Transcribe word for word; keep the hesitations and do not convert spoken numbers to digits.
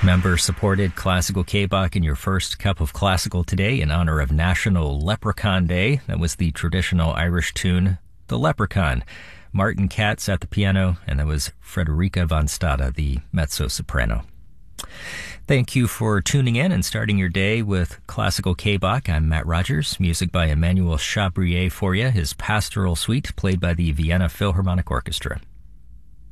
Member-supported classical K-Bach in your first cup of classical today in honor of National Leprechaun Day. That was the traditional Irish tune, The Leprechaun. Martin Katz at the piano, and that was Frederica von Stade, the mezzo-soprano. Thank you for tuning in and starting your day with classical K-Bach. I'm Matt Rogers. Music by Emmanuel Chabrier for you, his Pastoral Suite, played by the Vienna Philharmonic Orchestra.